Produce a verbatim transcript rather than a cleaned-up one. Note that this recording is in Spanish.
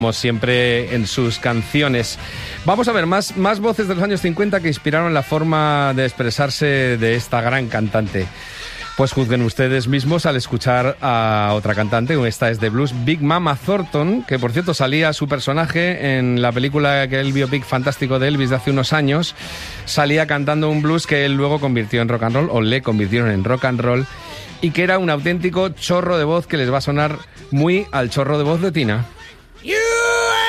Como siempre en sus canciones. Vamos a ver más, más voces de los años cincuenta que inspiraron la forma de expresarse de esta gran cantante. Pues juzguen ustedes mismos al escuchar a otra cantante, esta es de blues, Big Mama Thornton, que por cierto salía su personaje en la película, que el biopic fantástico de Elvis de hace unos años, salía cantando un blues que él luego convirtió en rock and roll, o le convirtieron en rock and roll, y que era un auténtico chorro de voz que les va a sonar muy al chorro de voz de Tina. You